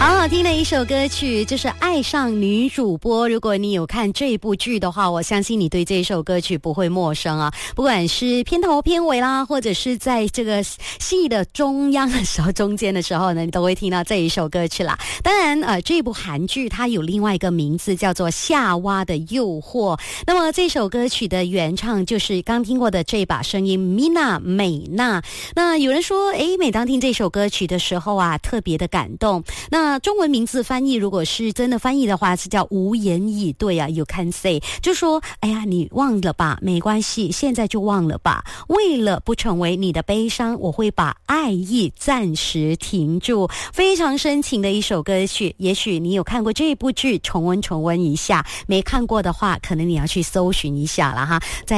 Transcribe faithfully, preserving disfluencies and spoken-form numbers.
好好听的一首歌曲，就是爱上女主播。如果你有看这部剧的话，我相信你对这首歌曲不会陌生啊。不管是片头片尾啦，或者是在这个戏的中央的时候、中间的时候呢，你都会听到这一首歌曲啦。当然呃，这部韩剧它有另外一个名字叫做《夏娃的诱惑》。那么这首歌曲的原唱就是刚听过的这把声音 Mina 美娜。那有人说诶，每当听这首歌曲的时候啊，特别的感动。那中文名字翻译如果是真的翻译的话是叫无言以对啊 You can say， 就说哎呀你忘了吧，没关系，现在就忘了吧，为了不成为你的悲伤，我会把爱意暂时停住。非常深情的一首歌曲，也许你有看过这部剧，重温重温一下，没看过的话可能你要去搜寻一下了哈。在